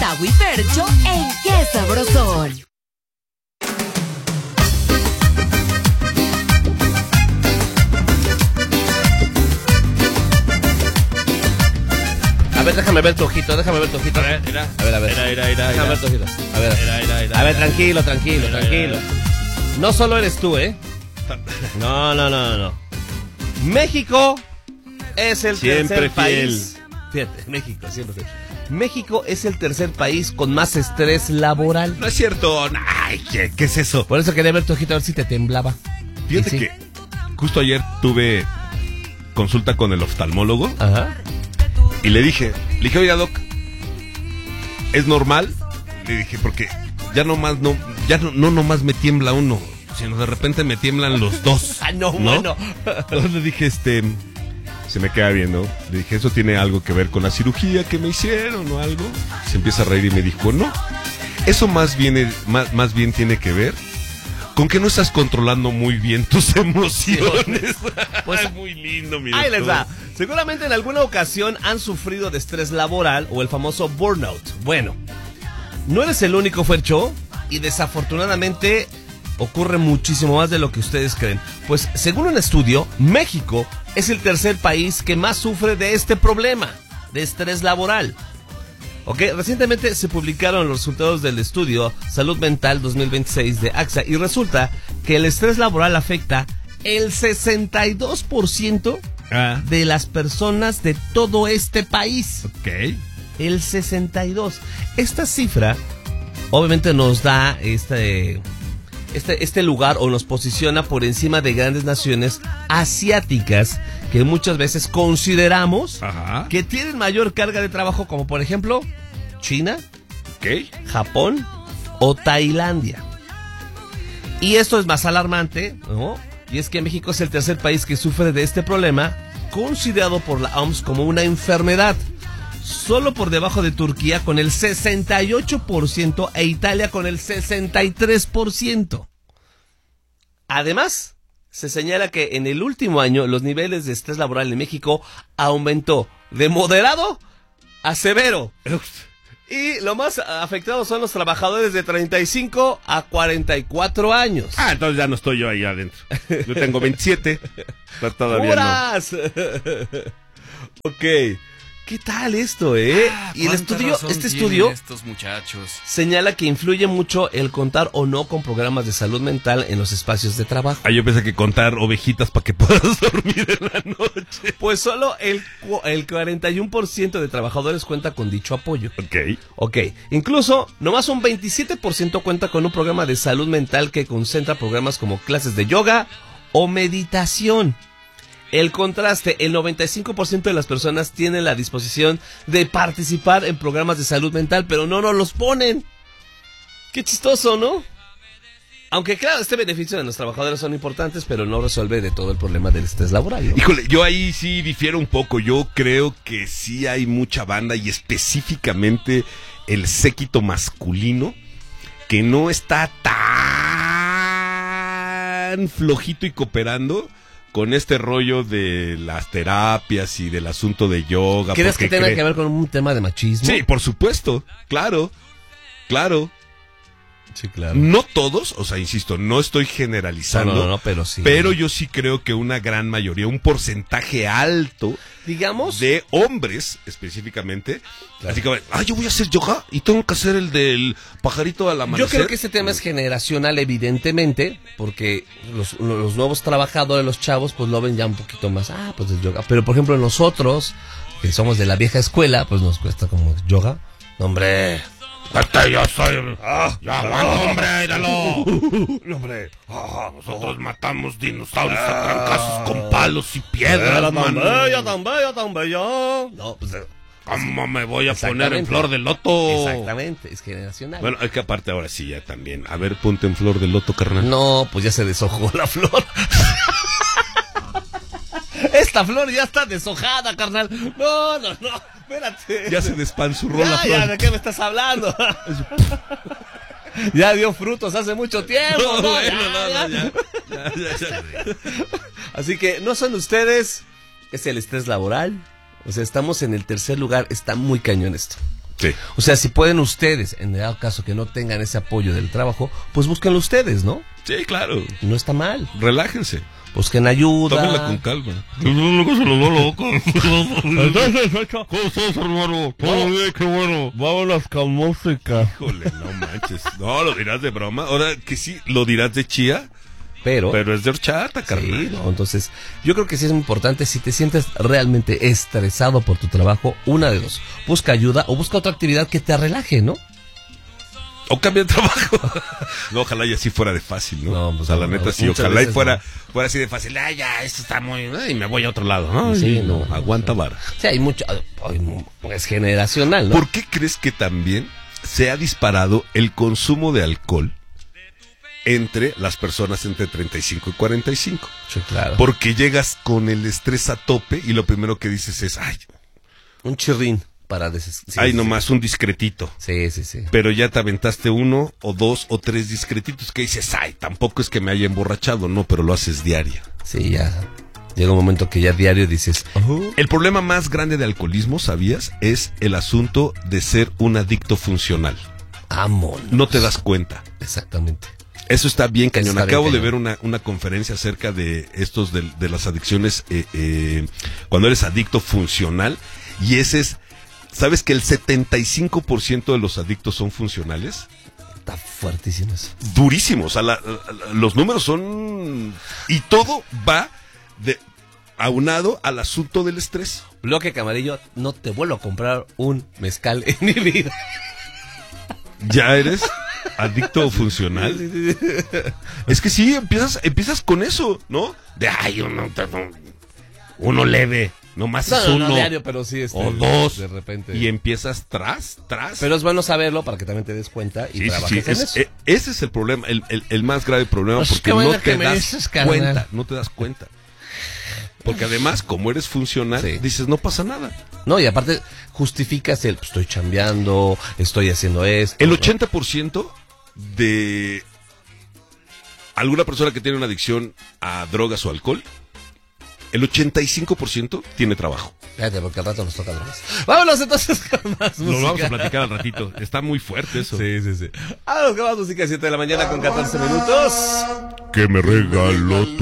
Gustavo y Fercho en Qué Sabrosón. A ver, déjame ver tu ojito. A ver, A ver. Déjame ver tu ojito. A ver, tranquilo. No solo eres tú, ¿eh? No. México es el tercer país. Fíjate, México, siempre fiel. México es el tercer país con más estrés laboral. No es cierto. Ay, ¿qué es eso? Por eso quería ver tu ojito a ver si te temblaba. Fíjate que justo ayer tuve consulta con el oftalmólogo. Ajá. Y le dije, oiga, doc, ¿es normal? Le dije, porque ya no nomás me tiembla uno, sino de repente me tiemblan los dos. No, bueno. Entonces le dije, se me queda viendo. Le dije, ¿eso tiene algo que ver con la cirugía que me hicieron o algo? Se empieza a reír y me dijo, no, eso más bien tiene que ver con que no estás controlando muy bien tus emociones. Pues es muy lindo, mira. Ahí les va. Seguramente en alguna ocasión han sufrido de estrés laboral o el famoso burnout. Bueno, no eres el único, Fercho, y desafortunadamente ocurre muchísimo más de lo que ustedes creen. Pues según un estudio, México es el tercer país que más sufre de este problema, de estrés laboral. Ok, recientemente se publicaron los resultados del estudio Salud Mental 2026 de AXA y resulta que el estrés laboral afecta el 62% de las personas de todo este país. Ok. El 62%. Esta cifra obviamente nos da este lugar o nos posiciona por encima de grandes naciones asiáticas que muchas veces consideramos que tienen mayor carga de trabajo, como por ejemplo China, Japón o Tailandia. Y esto es más alarmante, ¿no? Y es que México es el tercer país que sufre de este problema, considerado por la OMS como una enfermedad, solo por debajo de Turquía con el 68% e Italia con el 63%. Además, se señala que en el último año los niveles de estrés laboral en México aumentó de moderado a severo. Y lo más afectados son los trabajadores de 35 a 44 años. Entonces ya no estoy yo ahí adentro. Yo tengo 27. Pero todavía ¡Juras! No. Ok. ¿Qué tal esto, y el estudio, este estudio estos muchachos señala que influye mucho el contar o no con programas de salud mental en los espacios de trabajo. Yo pensé que contar ovejitas para que puedas dormir en la noche. Pues solo el 41% de trabajadores cuenta con dicho apoyo. Ok. Incluso, nomás un 27% cuenta con un programa de salud mental que concentra programas como clases de yoga o meditación. El contraste, el 95% de las personas tienen la disposición de participar en programas de salud mental, pero no nos los ponen. Qué chistoso, ¿no? Aunque claro, este beneficio de los trabajadores son importantes, pero no resuelve de todo el problema del estrés laboral, ¿no? Híjole, yo ahí sí difiero un poco. Yo creo que sí hay mucha banda y específicamente el séquito masculino que no está tan flojito y cooperando con este rollo de las terapias y del asunto de yoga. ¿Crees que tenga que ver con un tema de machismo? Sí, por supuesto, claro. Sí, claro. No todos, o sea, insisto, no estoy generalizando. No, pero sí. Pero yo sí creo que una gran mayoría, un porcentaje alto, digamos, de hombres específicamente, claro. Así que, yo voy a hacer yoga y tengo que hacer el del pajarito al amanecer. Yo creo que este tema es generacional, evidentemente, porque los nuevos trabajadores, los chavos, pues lo ven ya un poquito más, pues el yoga. Pero, por ejemplo, nosotros, que somos de la vieja escuela, pues nos cuesta como yoga. No, hombre... yo soy... ya aguanta, hombre, míralo. No, hombre, nosotros matamos dinosaurios a trancazos con palos y piedras, mano. Yo también. No, pues... ¿Cómo me voy a poner en flor de loto? Exactamente, es generacional. Bueno, es que aparte ahora sí ya también. A ver, ponte en flor de loto, carnal. No, pues ya se deshojó la flor. Esta flor ya está deshojada, carnal. No, espérate. Ya se despanzurró la flor. Ya, ¿de qué me estás hablando? Ya dio frutos hace mucho tiempo. Ya. Así que no son ustedes, es el estrés laboral. O sea, estamos en el tercer lugar, está muy cañón esto. Sí. O sea, si pueden ustedes, en el caso que no tengan ese apoyo del trabajo, pues búsquenlo ustedes, ¿no? Sí, claro. No está mal. Relájense. Busquen ayuda. Tómenla con calma. ¿Cómo estás, hermano? Todo bien, qué bueno. Vámonos con música. Híjole, no manches. No, lo dirás de broma. Ahora que sí, lo dirás de chía, pero es de horchata, carnal. Sí, no, entonces, yo creo que sí es muy importante. Si te sientes realmente estresado por tu trabajo, una de dos. Busca ayuda o busca otra actividad que te relaje, ¿no? O cambia de trabajo. No, ojalá y así fuera de fácil, ¿no? No, pues o sea, la no, neta sí, muchas ojalá y veces fuera así de fácil. Ah, ya, esto está muy... y me voy a otro lado, ¿no? Sí, no. Aguanta vara. Sí, hay mucho... Es generacional, ¿no? ¿Por qué crees que también se ha disparado el consumo de alcohol entre las personas entre 35 y 45? Sí, claro. Porque llegas con el estrés a tope y lo primero que dices es, ay, Un chirrín para... nomás un discretito. Sí. Pero ya te aventaste 1 o 2 o 3 discretitos que dices, ay, tampoco es que me haya emborrachado, no, pero lo haces diario. Sí, ya. Llega un momento que ya diario dices... El problema más grande de alcoholismo, ¿sabías? Es el asunto de ser un adicto funcional. Vámonos. No te das cuenta. Exactamente. Eso está bien cañón. Está bien Acabo de cañón. ver una conferencia acerca de estos de las adicciones cuando eres adicto funcional. Y ese es... ¿Sabes que el 75% de los adictos son funcionales? Está fuertísimo eso. Durísimo. O sea, los números son... Y todo va aunado al asunto del estrés. Bloque Camarillo, no te vuelvo a comprar un mezcal en mi vida. ¿Ya eres adicto funcional? Es que sí, empiezas con eso, ¿no? De, ay, uno leve. Nomás es uno no diario, pero sí o 2 de repente. y empiezas tras. Pero es bueno saberlo para que también te des cuenta y trabajes en eso. Ese es el problema, el más grave problema, Pues porque qué bueno no que te me das dices, carnal. cuenta, no te das cuenta. Porque además, como eres funcional, Sí. dices, no pasa nada. No, y aparte justificas el, pues, estoy chambeando, estoy haciendo esto. El ¿no? 80% de alguna persona que tiene una adicción a drogas o alcohol, el 85% tiene trabajo. Fíjate, porque al rato nos toca drogas. Vámonos entonces con más música. Lo vamos a platicar al ratito. Está muy fuerte eso. Sí. Vámonos con más música, 7 de la mañana con 14 minutos. Que me regaló tu